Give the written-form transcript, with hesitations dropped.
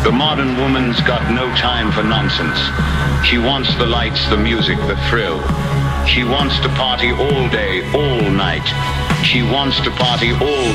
The modern woman's got no time for nonsense. She wants the lights, the music, the thrill. She wants to party all day, all night. She wants to party all